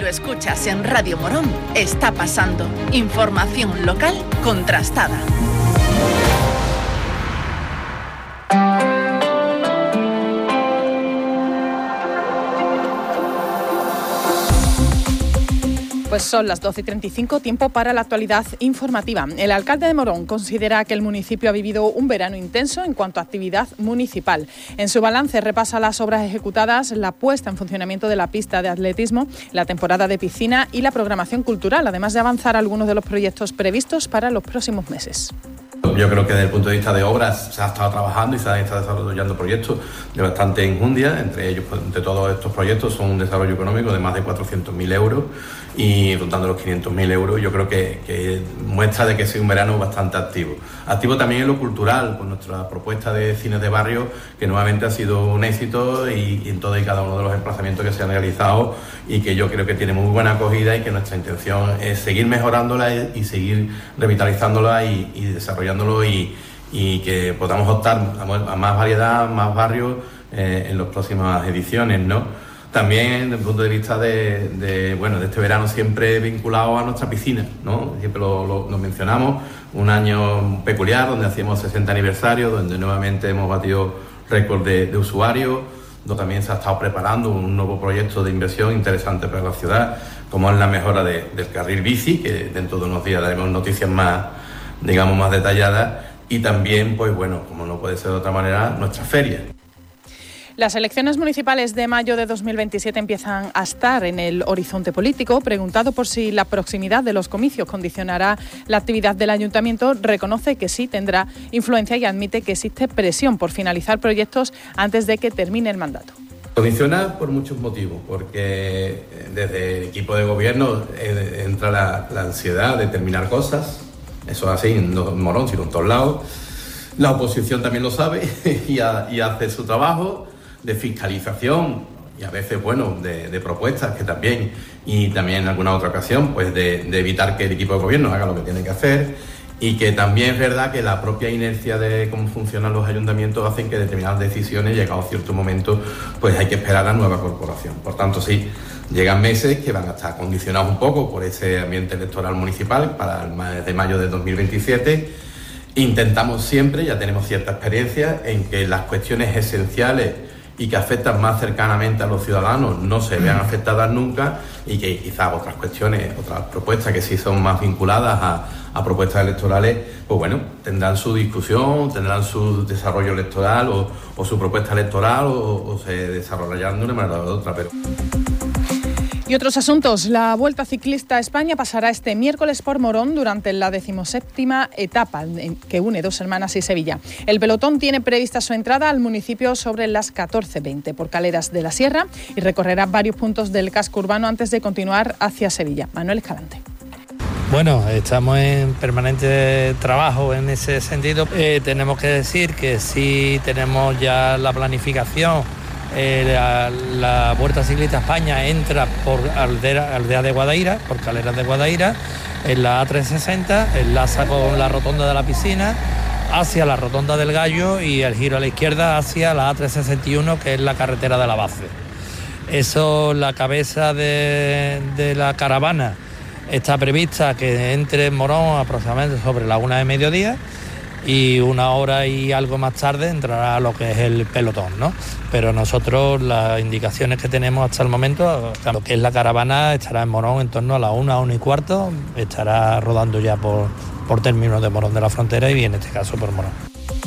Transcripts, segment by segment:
lo escuchas en Radio Morón, está pasando. Información local contrastada. Pues son las 12:35, tiempo para la actualidad informativa. El alcalde de Morón considera que el municipio ha vivido un verano intenso en cuanto a actividad municipal. En su balance repasa las obras ejecutadas, la puesta en funcionamiento de la pista de atletismo, la temporada de piscina y la programación cultural, además de avanzar algunos de los proyectos previstos para los próximos meses. Yo creo que desde el punto de vista de obras se ha estado trabajando y se han estado desarrollando proyectos de bastante enjundia. Entre ellos, entre todos estos proyectos, son un desarrollo económico de más de 400.000 euros y rondando los 500.000 euros. Yo creo que muestra de que ha sido un verano bastante activo. Activo también en lo cultural, con nuestra propuesta de cines de barrio, que nuevamente ha sido un éxito y en todo y cada uno de los emplazamientos que se han realizado, y que yo creo que tiene muy buena acogida y que nuestra intención es seguir mejorándola y seguir revitalizándola y desarrollándolo y que podamos optar a más variedad, más barrios en las próximas ediciones, ¿no? También desde el punto de vista de este verano siempre vinculado a nuestra piscina, ¿no? Siempre lo mencionamos, un año peculiar donde hacíamos 60 aniversario, donde nuevamente hemos batido récord de usuarios, donde también se ha estado preparando un nuevo proyecto de inversión interesante para la ciudad, como es la mejora del carril bici, que dentro de unos días daremos noticias más detalladas, y también, como no puede ser de otra manera, nuestra feria. Las elecciones municipales de mayo de 2027 empiezan a estar en el horizonte político. Preguntado por si la proximidad de los comicios condicionará la actividad del ayuntamiento, reconoce que sí tendrá influencia y admite que existe presión por finalizar proyectos antes de que termine el mandato. Condiciona por muchos motivos, porque desde el equipo de gobierno entra la ansiedad de terminar cosas. Eso es así, no en Morón, sino en todos lados. La oposición también lo sabe y hace su trabajo de fiscalización y a veces, de propuestas que también, y también en alguna otra ocasión, de evitar que el equipo de gobierno haga lo que tiene que hacer, y que también es verdad que la propia inercia de cómo funcionan los ayuntamientos hacen que determinadas decisiones, llegado a cierto momento, hay que esperar a la nueva corporación. Por tanto, sí, llegan meses que van a estar condicionados un poco por ese ambiente electoral municipal para el mes de mayo de 2027. Intentamos siempre, ya tenemos cierta experiencia, en que las cuestiones esenciales y que afectan más cercanamente a los ciudadanos no se vean afectadas nunca, y que quizás otras cuestiones, otras propuestas que sí son más vinculadas a propuestas electorales, tendrán su discusión, tendrán su desarrollo electoral o su propuesta electoral o se desarrollarán de una manera o de otra. Y otros asuntos. La Vuelta Ciclista a España pasará este miércoles por Morón durante la 17ª etapa que une Dos Hermanas y Sevilla. El pelotón tiene prevista su entrada al municipio sobre las 14:20 por Caleras de la Sierra y recorrerá varios puntos del casco urbano antes de continuar hacia Sevilla. Manuel Escalante. Bueno, estamos en permanente trabajo en ese sentido. Tenemos que decir que sí tenemos ya la planificación. La Vuelta Ciclista a España entra por Aldea de Guadaira, por Caleras de Guadaira, en la A360, enlaza con la rotonda de la piscina hacia la rotonda del Gallo y el giro a la izquierda hacia la A361, que es la carretera de la base. Eso, la cabeza de la caravana está prevista que entre en Morón aproximadamente sobre la 1 de mediodía, y 1 hora y algo más tarde entrará lo que es el pelotón, ¿no? Pero nosotros, las indicaciones que tenemos hasta el momento, lo que es la caravana estará en Morón en torno a las 1:15, estará rodando ya por términos de Morón de la Frontera y en este caso por Morón.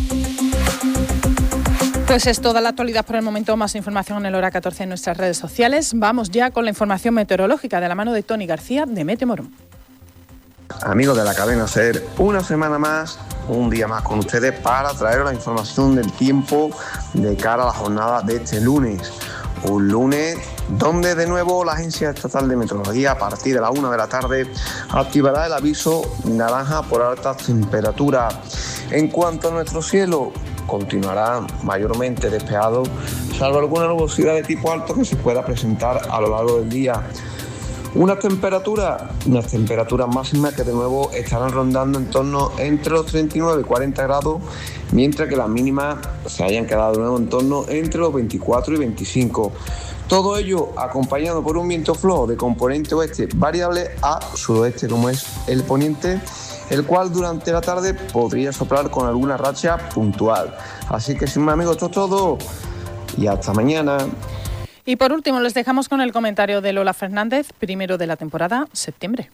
Pues es toda la actualidad por el momento. Más información en el Hora 14 en nuestras redes sociales. Vamos ya con la información meteorológica de la mano de Tony García de Mete Morón. Amigos de la cadena SER, una semana más, un día más con ustedes para traeros la información del tiempo de cara a la jornada de este lunes. Un lunes donde de nuevo la Agencia Estatal de Meteorología a partir de la 1 de la tarde activará el aviso naranja por altas temperaturas. En cuanto a nuestro cielo, continuará mayormente despejado, salvo alguna nubosidad de tipo alto que se pueda presentar a lo largo del día. Unas temperaturas máximas que de nuevo estarán rondando en torno entre los 39 y 40 grados, mientras que las mínimas se hayan quedado de nuevo en torno entre los 24 y 25. Todo ello acompañado por un viento flojo de componente oeste variable a suroeste, como es el poniente, el cual durante la tarde podría soplar con alguna racha puntual. Así que sin más, amigos, esto es todo y hasta mañana. Y por último les dejamos con el comentario de Lola Fernández, primero de la temporada, septiembre.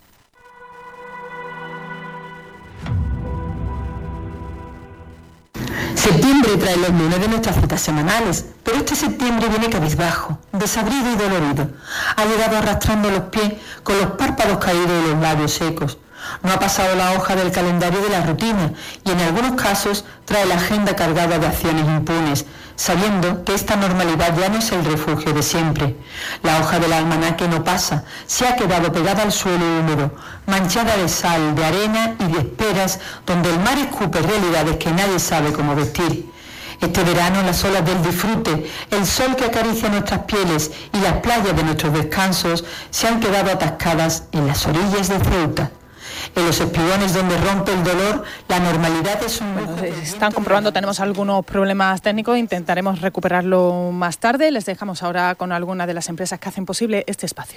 Septiembre trae los lunes de nuestras citas semanales, pero este septiembre viene cabizbajo, desabrido y dolorido. Ha llegado arrastrando los pies con los párpados caídos y los labios secos. No ha pasado la hoja del calendario de la rutina y en algunos casos trae la agenda cargada de acciones impunes, sabiendo que esta normalidad ya no es el refugio de siempre. La hoja del almanaque no pasa, se ha quedado pegada al suelo húmedo, manchada de sal, de arena y de esperas, donde el mar escupe realidades que nadie sabe cómo vestir. Este verano las olas del disfrute, el sol que acaricia nuestras pieles y las playas de nuestros descansos se han quedado atascadas en las orillas de Ceuta. En los espigones donde rompe el dolor, la normalidad es un... Bueno, están comprobando, tenemos algunos problemas técnicos, intentaremos recuperarlo más tarde. Les dejamos ahora con alguna de las empresas que hacen posible este espacio.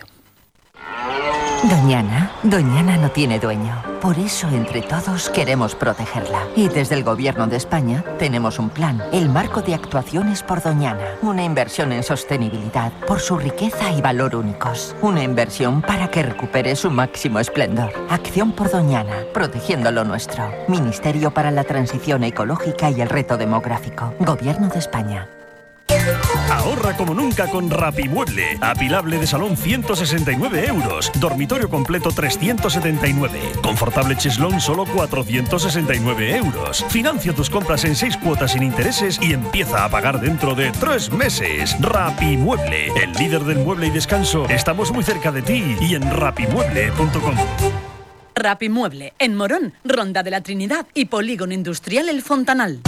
Doñana no tiene dueño. Por eso, entre todos, queremos protegerla. Y desde el Gobierno de España tenemos un plan, el Marco de Actuaciones por Doñana. Una inversión en sostenibilidad por su riqueza y valor únicos. Una inversión para que recupere su máximo esplendor. Acción por Doñana, protegiendo lo nuestro. Ministerio para la Transición Ecológica y el Reto Demográfico. Gobierno de España. Ahorra como nunca con Rapimueble. Apilable de salón 169 euros. Dormitorio completo 379. Confortable cheslón solo 469 euros. Financia tus compras en 6 cuotas sin intereses y empieza a pagar dentro de 3 meses. Rapimueble, el líder del mueble y descanso. Estamos muy cerca de ti y en rapimueble.com. Rapimueble, en Morón, Ronda de la Trinidad y Polígono Industrial El Fontanal.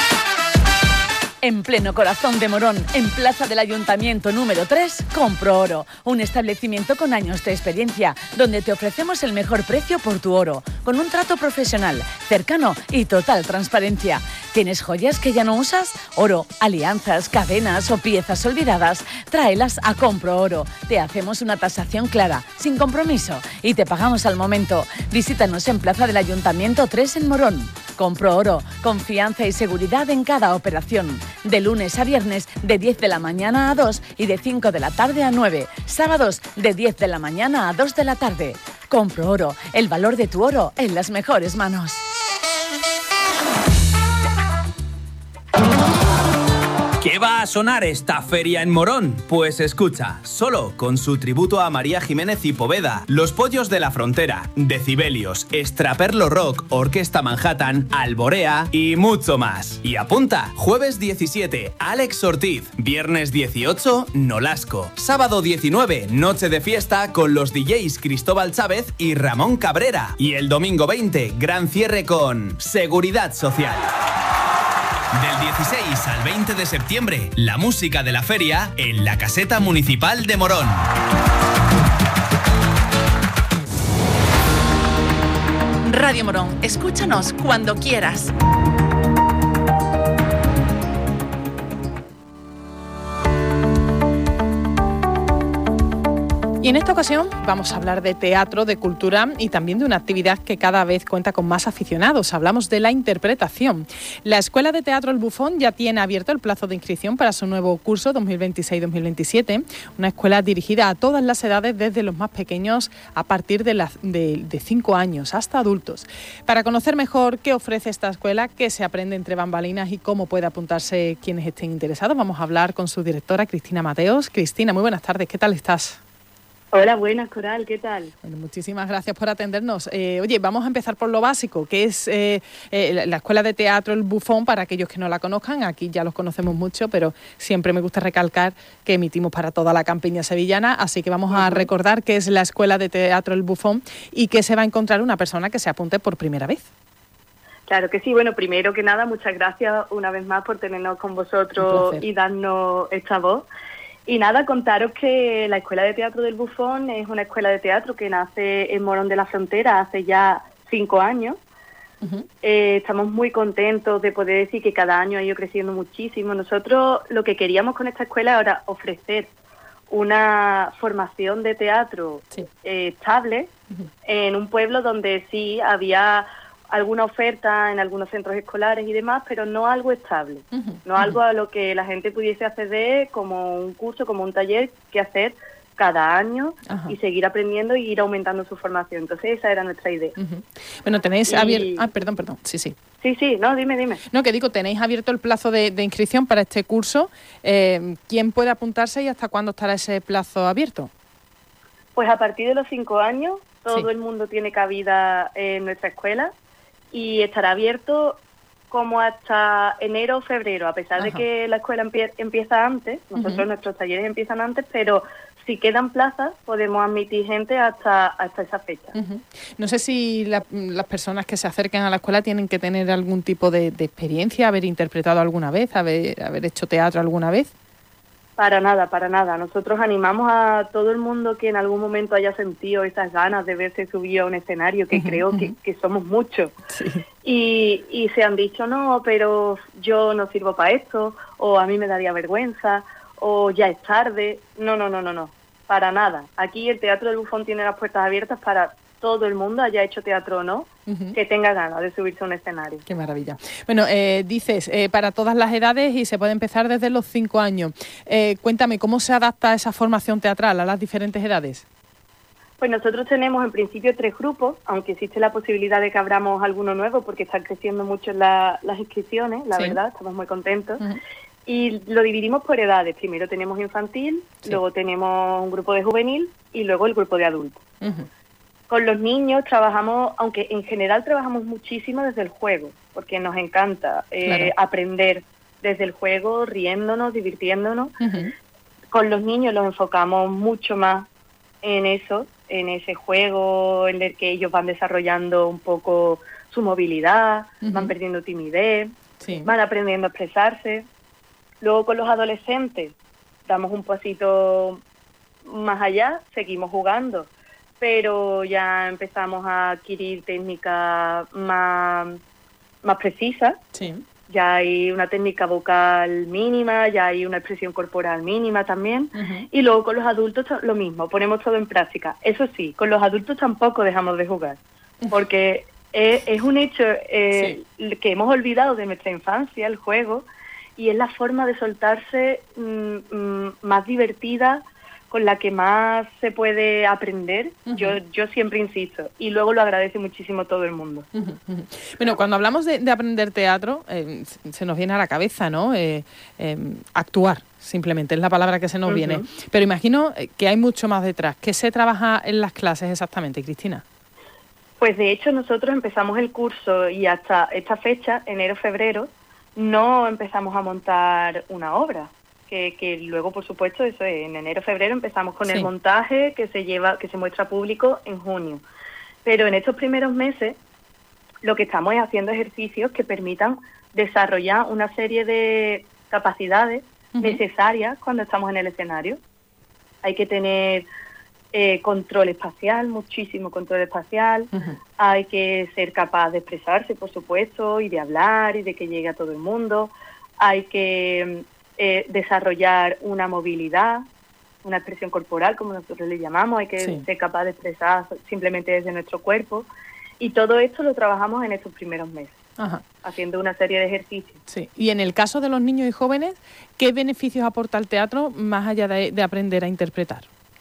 En pleno corazón de Morón, en Plaza del Ayuntamiento número 3, Compro Oro, un establecimiento con años de experiencia, donde te ofrecemos el mejor precio por tu oro, con un trato profesional, cercano y total transparencia. ¿Tienes joyas que ya no usas? Oro, alianzas, cadenas o piezas olvidadas, tráelas a Compro Oro. Te hacemos una tasación clara, sin compromiso, y te pagamos al momento. Visítanos en Plaza del Ayuntamiento 3 en Morón. Compro Oro, confianza y seguridad en cada operación. De lunes a viernes, de 10 de la mañana a 2 y de 5 de la tarde a 9. Sábados, de 10 de la mañana a 2 de la tarde. Compro Oro, el valor de tu oro en las mejores manos. ¿Qué va a sonar esta feria en Morón? Pues escucha, solo con su tributo a María Jiménez y Poveda, Los Pollos de la Frontera, Decibelios, Extraperlo Rock, Orquesta Manhattan, Alborea y mucho más. Y apunta, jueves 17, Alex Ortiz, viernes 18, Nolasco, sábado 19, noche de fiesta con los DJs Cristóbal Chávez y Ramón Cabrera, y el domingo 20, gran cierre con Seguridad Social. Del 16 al 20 de septiembre, la música de la feria en la Caseta Municipal de Morón. Radio Morón, escúchanos cuando quieras. Y en esta ocasión vamos a hablar de teatro, de cultura y también de una actividad que cada vez cuenta con más aficionados. Hablamos de la interpretación. La Escuela de Teatro El Bufón ya tiene abierto el plazo de inscripción para su nuevo curso 2026-2027, una escuela dirigida a todas las edades, desde los más pequeños a partir de 5 años hasta adultos. Para conocer mejor qué ofrece esta escuela, qué se aprende entre bambalinas y cómo puede apuntarse quienes estén interesados, vamos a hablar con su directora, Cristina Mateos. Cristina, muy buenas tardes, ¿qué tal estás? Hola, buenas, Coral, ¿qué tal? Bueno, muchísimas gracias por atendernos. Oye, vamos a empezar por lo básico, que es la Escuela de Teatro El Bufón, para aquellos que no la conozcan. Aquí ya los conocemos mucho, pero siempre me gusta recalcar que emitimos para toda la campiña sevillana, así que vamos a recordar qué es la Escuela de Teatro El Bufón y qué se va a encontrar una persona que se apunte por primera vez. Claro que sí. Bueno, primero que nada, muchas gracias una vez más por tenernos con vosotros y darnos esta voz. Y nada, contaros que la Escuela de Teatro del Bufón es una escuela de teatro que nace en Morón de la Frontera hace ya 5 años. Estamos muy contentos de poder decir que cada año ha ido creciendo muchísimo. Nosotros lo que queríamos con esta escuela era ofrecer una formación de teatro estable en un pueblo donde sí había alguna oferta en algunos centros escolares y demás, pero no algo estable, no algo a lo que la gente pudiese acceder como un curso, como un taller que hacer cada año y seguir aprendiendo y ir aumentando su formación. Entonces esa era nuestra idea. Bueno, tenéis abierto... perdón, sí. Sí, no, dime. No, que digo, tenéis abierto el plazo de inscripción para este curso. ¿Quién puede apuntarse y hasta cuándo estará ese plazo abierto? Pues a partir de los 5 años, todo el mundo tiene cabida en nuestra escuela y estará abierto como hasta enero o febrero, a pesar de que la escuela empieza antes. Nuestros talleres empiezan antes, pero si quedan plazas, podemos admitir gente hasta esa fecha. No sé si las personas que se acerquen a la escuela tienen que tener algún tipo de experiencia, haber interpretado alguna vez, haber hecho teatro alguna vez. Para nada. Nosotros animamos a todo el mundo que en algún momento haya sentido esas ganas de verse subido a un escenario, que creo que somos muchos. Y se han dicho, no, pero yo no sirvo para esto, o a mí me daría vergüenza, o ya es tarde. No. Para nada. Aquí el Teatro del Bufón tiene las puertas abiertas para todo el mundo, haya hecho teatro o no, que tenga ganas de subirse a un escenario. Qué maravilla. Bueno, dices, para todas las edades y se puede empezar desde los 5 años. Cuéntame, ¿cómo se adapta esa formación teatral a las diferentes edades? Pues nosotros tenemos en principio 3 grupos, aunque existe la posibilidad de que abramos alguno nuevo porque están creciendo mucho las inscripciones, la verdad, estamos muy contentos. Y lo dividimos por edades. Primero tenemos infantil, luego tenemos un grupo de juvenil y luego el grupo de adultos. Con los niños trabajamos, aunque en general trabajamos muchísimo desde el juego, porque nos encanta aprender desde el juego, riéndonos, divirtiéndonos. Con los niños los enfocamos mucho más en eso, en ese juego en el que ellos van desarrollando un poco su movilidad, van perdiendo timidez, van aprendiendo a expresarse. Luego con los adolescentes damos un pasito más allá, seguimos jugando, pero ya empezamos a adquirir técnicas más precisas. Ya hay una técnica vocal mínima, ya hay una expresión corporal mínima también. Y luego con los adultos lo mismo, ponemos todo en práctica. Eso sí, con los adultos tampoco dejamos de jugar, porque es un hecho que hemos olvidado de nuestra infancia, el juego, y es la forma de soltarse más divertida, con la que más se puede aprender. Yo siempre insisto, y luego lo agradece muchísimo todo el mundo. Bueno, cuando hablamos de aprender teatro, se nos viene a la cabeza, ¿no? Actuar, simplemente, es la palabra que se nos viene. Pero imagino que hay mucho más detrás. ¿Qué se trabaja en las clases exactamente, Cristina? Pues de hecho nosotros empezamos el curso y hasta esta fecha, enero-febrero, no empezamos a montar una obra, que luego, por supuesto, eso es, en enero-febrero empezamos con el montaje que se muestra público en junio. Pero en estos primeros meses lo que estamos es haciendo ejercicios que permitan desarrollar una serie de capacidades necesarias cuando estamos en el escenario. Hay que tener control espacial, muchísimo control espacial, hay que ser capaz de expresarse, por supuesto, y de hablar y de que llegue a todo el mundo, hay que desarrollar una movilidad, una expresión corporal, como nosotros le llamamos, hay que ser capaz de expresar simplemente desde nuestro cuerpo, y todo esto lo trabajamos en estos primeros meses, haciendo una serie de ejercicios. Y en el caso de los niños y jóvenes, ¿qué beneficios aporta el teatro más allá de aprender a interpretar?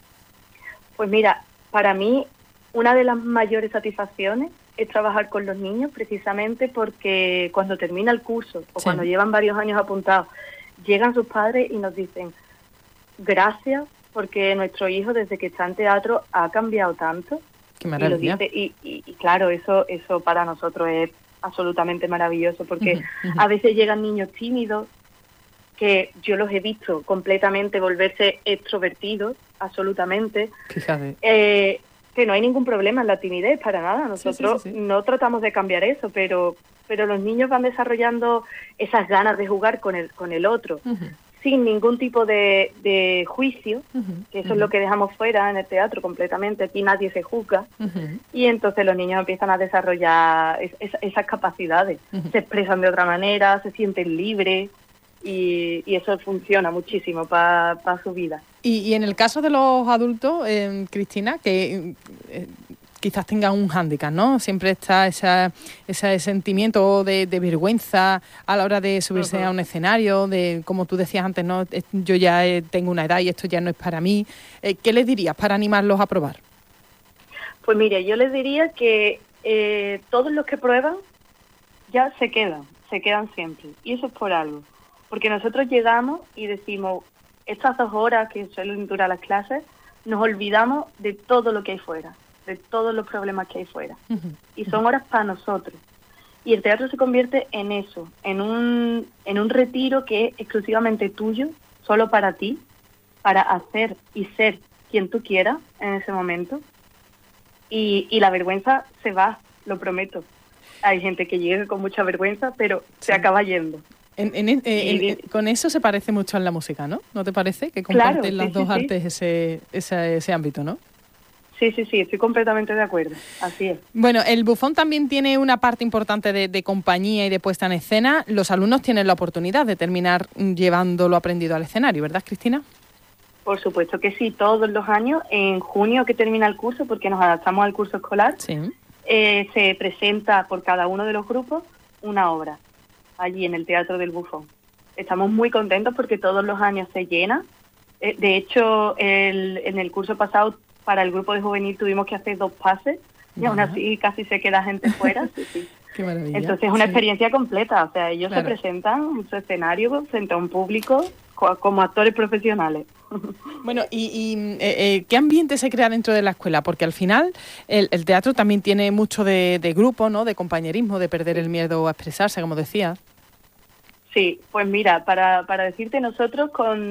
Pues mira, para mí una de las mayores satisfacciones es trabajar con los niños, precisamente porque cuando termina el curso o cuando llevan varios años apuntados, llegan sus padres y nos dicen gracias porque nuestro hijo desde que está en teatro ha cambiado tanto. Qué maravilla. Y claro, eso para nosotros es absolutamente maravilloso, porque a veces llegan niños tímidos que yo los he visto completamente volverse extrovertidos, absolutamente. Que no hay ningún problema en la timidez, para nada. Nosotros no tratamos de cambiar eso, pero los niños van desarrollando esas ganas de jugar con el otro, sin ningún tipo de juicio, que eso es lo que dejamos fuera en el teatro completamente. Aquí nadie se juzga, y entonces los niños empiezan a desarrollar esas capacidades, se expresan de otra manera, se sienten libres, y eso funciona muchísimo para su vida. Y en el caso de los adultos, Cristina, que quizás tengan un hándicap, ¿no? Siempre está ese sentimiento de vergüenza a la hora de subirse a un escenario, de, como tú decías antes, ¿no? Yo ya tengo una edad y esto ya no es para mí. ¿Qué les dirías para animarlos a probar? Pues mire, yo les diría que todos los que prueban ya se quedan siempre. Y eso es por algo. Porque nosotros llegamos y decimos, estas 2 horas que suelen durar las clases, nos olvidamos de todo lo que hay fuera, de todos los problemas que hay fuera. Y son horas para nosotros. Y el teatro se convierte en eso, en un retiro que es exclusivamente tuyo, solo para ti, para hacer y ser quien tú quieras en ese momento. Y la vergüenza se va, lo prometo. Hay gente que llega con mucha vergüenza, pero se acaba yendo. Con eso se parece mucho en la música, ¿no? ¿No te parece? Que comparten las dos artes ese ámbito, ¿no? Sí, estoy completamente de acuerdo, así es. Bueno, el bufón también tiene una parte importante de compañía y de puesta en escena. Los alumnos tienen la oportunidad de terminar llevando lo aprendido al escenario, ¿verdad, Cristina? Por supuesto que sí, todos los años, en junio que termina el curso, porque nos adaptamos al curso escolar, se presenta por cada uno de los grupos una obra allí en el Teatro del Bufón. Estamos muy contentos porque todos los años se llena. De hecho, en el curso pasado, para el grupo de juvenil tuvimos que hacer 2 pases y aún así casi se queda gente fuera. Sí. Qué maravilla. Entonces es una experiencia completa. O sea, ellos se presentan en su escenario frente a un público como actores profesionales. Bueno, ¿y qué ambiente se crea dentro de la escuela? Porque al final el teatro también tiene mucho de grupo, ¿no? De compañerismo, de perder el miedo a expresarse, como decías. Sí, pues mira, para decirte, nosotros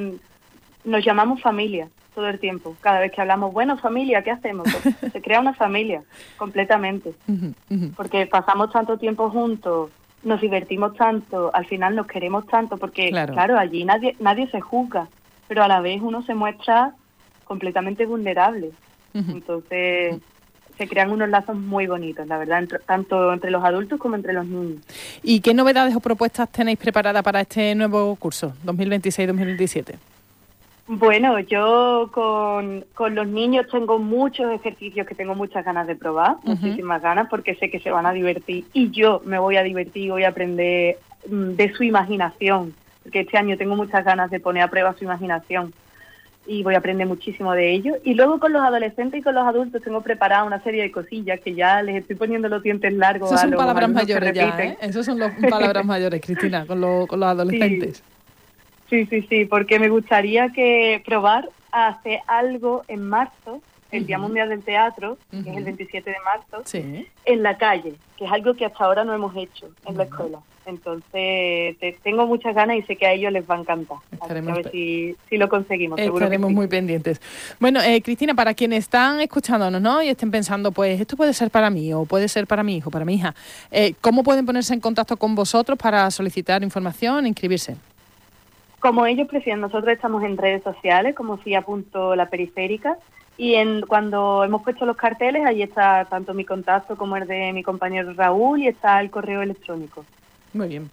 nos llamamos familia todo el tiempo. Cada vez que hablamos, bueno, familia, ¿qué hacemos? Pues se crea una familia completamente. Porque pasamos tanto tiempo juntos, nos divertimos tanto, al final nos queremos tanto, porque claro allí nadie se juzga, pero a la vez uno se muestra completamente vulnerable. Entonces se crean unos lazos muy bonitos, la verdad, tanto entre los adultos como entre los niños. ¿Y qué novedades o propuestas tenéis preparadas para este nuevo curso, 2026-2027? Bueno, yo con los niños tengo muchos ejercicios que tengo muchas ganas de probar, muchísimas ganas, porque sé que se van a divertir y yo me voy a divertir, voy a aprender de su imaginación, porque este año tengo muchas ganas de poner a prueba su imaginación y voy a aprender muchísimo de ello. Y luego con los adolescentes y con los adultos tengo preparada una serie de cosillas que ya les estoy poniendo los dientes largos. Esas son palabras mayores ya, ¿eh? Esas son las palabras mayores, Cristina, con los adolescentes. Sí, porque me gustaría probar a hacer algo en marzo, el Día Mundial del Teatro, que es el 27 de marzo, en la calle, que es algo que hasta ahora no hemos hecho en la escuela. Entonces, tengo muchas ganas y sé que a ellos les va a encantar. A ver si lo conseguimos. Estaremos muy pendientes. Bueno, Cristina, para quienes están escuchándonos, ¿no? Y estén pensando, pues esto puede ser para mí o puede ser para mi hijo, para mi hija, ¿cómo pueden ponerse en contacto con vosotros para solicitar información e inscribirse? Como ellos prefieran, nosotros estamos en redes sociales como cia.laperiférica y cuando hemos puesto los carteles, ahí está tanto mi contacto como el de mi compañero Raúl y está el correo electrónico. Muy bien.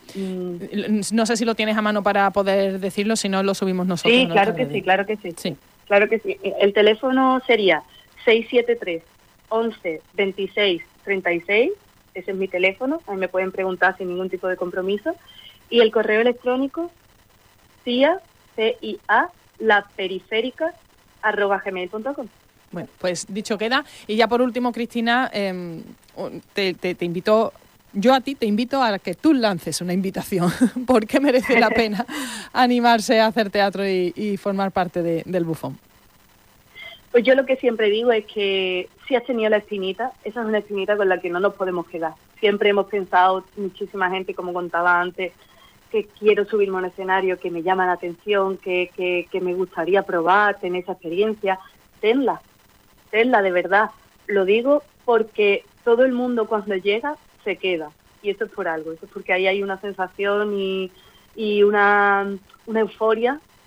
No sé si lo tienes a mano para poder decirlo, si no lo subimos nosotros. Sí, claro que sí. Claro que sí. El teléfono sería 673 11 26 36, ese es mi teléfono, ahí me pueden preguntar sin ningún tipo de compromiso, y el correo electrónico CIA, laperiférica@gmail.com. Bueno, pues dicho queda. Y ya por último, Cristina, te invito, yo a ti te invito a que tú lances una invitación, porque merece la pena animarse a hacer teatro y formar parte del Bufón. Pues yo lo que siempre digo es que si has tenido la espinita, esa es una espinita con la que no nos podemos quedar. Siempre hemos pensado, muchísima gente, como contaba antes, que quiero subirme a un escenario, que me llama la atención, que me gustaría probar, tener esa experiencia. Tenla de verdad. Lo digo porque todo el mundo cuando llega se queda. Y eso es por algo, eso es porque ahí hay una sensación y una euforia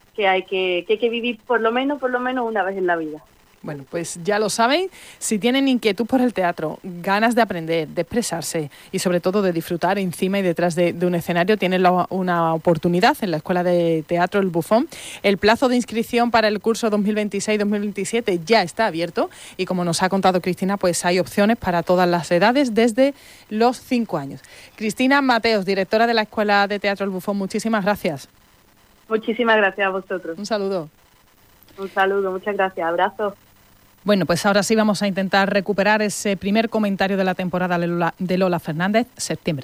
que hay que vivir por lo menos una vez en la vida. Bueno, pues ya lo saben, si tienen inquietud por el teatro, ganas de aprender, de expresarse y sobre todo de disfrutar encima y detrás de un escenario, tienen una oportunidad en la Escuela de Teatro El Bufón. El plazo de inscripción para el curso 2026-2027 ya está abierto y, como nos ha contado Cristina, pues hay opciones para todas las edades desde los 5 años. Cristina Mateos, directora de la Escuela de Teatro El Bufón, muchísimas gracias. Muchísimas gracias a vosotros. Un saludo. Un saludo, muchas gracias. Abrazos. Bueno, pues ahora sí vamos a intentar recuperar ese primer comentario de la temporada de Lola Fernández, septiembre.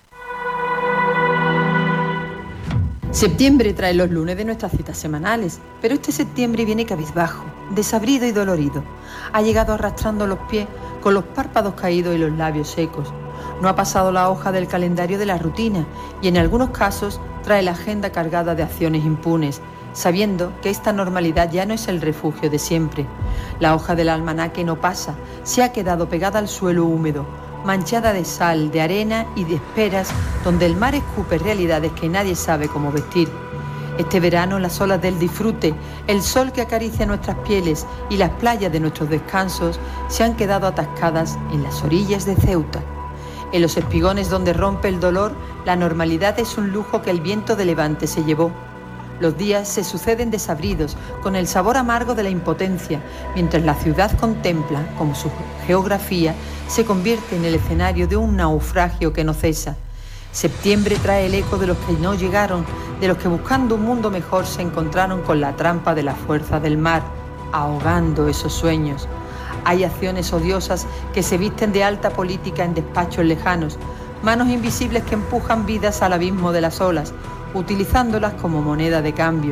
Septiembre trae los lunes de nuestras citas semanales, pero este septiembre viene cabizbajo, desabrido y dolorido. Ha llegado arrastrando los pies, con los párpados caídos y los labios secos. No ha pasado la hoja del calendario de la rutina y en algunos casos trae la agenda cargada de acciones impunes, sabiendo que esta normalidad ya no es el refugio de siempre. La hoja del almanaque no pasa, se ha quedado pegada al suelo húmedo, manchada de sal, de arena y de esperas, donde el mar escupe realidades que nadie sabe cómo vestir. Este verano las olas del disfrute, el sol que acaricia nuestras pieles y las playas de nuestros descansos se han quedado atascadas en las orillas de Ceuta. En los espigones donde rompe el dolor, la normalidad es un lujo que el viento de levante se llevó. Los días se suceden desabridos, con el sabor amargo de la impotencia, mientras la ciudad contempla cómo su geografía se convierte en el escenario de un naufragio que no cesa. Septiembre trae el eco de los que no llegaron, de los que buscando un mundo mejor se encontraron con la trampa de la fuerza del mar, ahogando esos sueños. Hay acciones odiosas que se visten de alta política en despachos lejanos, manos invisibles que empujan vidas al abismo de las olas, utilizándolas como moneda de cambio.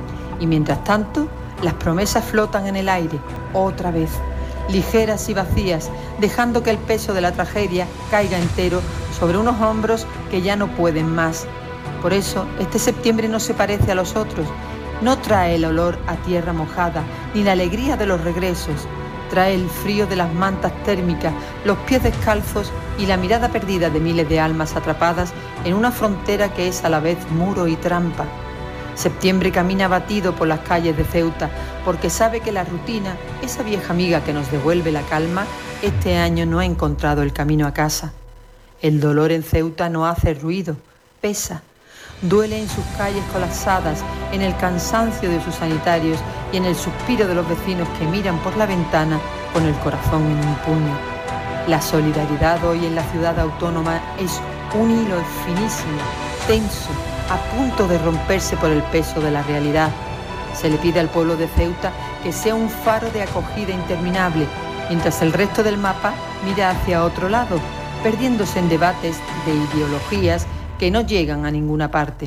Y mientras tanto, las promesas flotan en el aire, otra vez, ligeras y vacías, dejando que el peso de la tragedia caiga entero sobre unos hombros que ya no pueden más. Por eso, este septiembre no se parece a los otros, no trae el olor a tierra mojada, ni la alegría de los regresos. Trae el frío de las mantas térmicas, los pies descalzos y la mirada perdida de miles de almas atrapadas en una frontera que es a la vez muro y trampa. Septiembre camina abatido por las calles de Ceuta porque sabe que la rutina, esa vieja amiga que nos devuelve la calma, este año no ha encontrado el camino a casa. El dolor en Ceuta no hace ruido, pesa. Duele en sus calles colapsadas, en el cansancio de sus sanitarios y en el suspiro de los vecinos que miran por la ventana con el corazón en un puño. La solidaridad hoy en la ciudad autónoma es un hilo finísimo, tenso, a punto de romperse por el peso de la realidad. Se le pide al pueblo de Ceuta que sea un faro de acogida interminable, mientras el resto del mapa mira hacia otro lado, perdiéndose en debates de ideologías que no llegan a ninguna parte.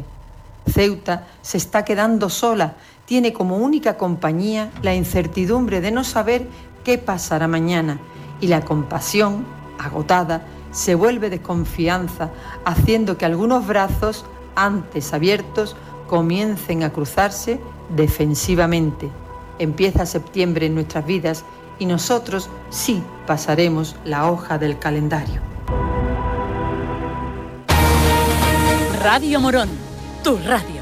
Ceuta se está quedando sola, tiene como única compañía la incertidumbre de no saber qué pasará mañana, y la compasión, agotada, se vuelve desconfianza, haciendo que algunos brazos, antes abiertos, comiencen a cruzarse defensivamente. Empieza septiembre en nuestras vidas y nosotros sí pasaremos la hoja del calendario. Radio Morón, tu radio.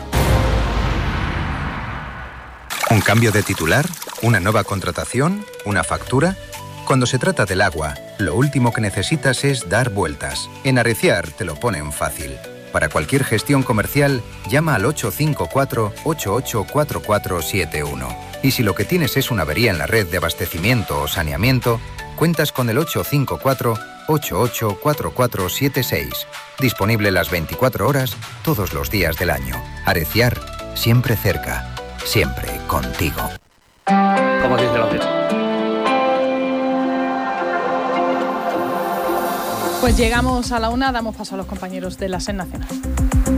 ¿Un cambio de titular? ¿Una nueva contratación? ¿Una factura? Cuando se trata del agua, lo último que necesitas es dar vueltas. En Areciar te lo ponen fácil. Para cualquier gestión comercial, llama al 854-884471. Y si lo que tienes es una avería en la red de abastecimiento o saneamiento, cuentas con el 854-884476. Disponible las 24 horas, todos los días del año. Areciar, siempre cerca, siempre contigo. Como dice la otra. Pues llegamos a la 1, damos paso a los compañeros de la SER Nacional.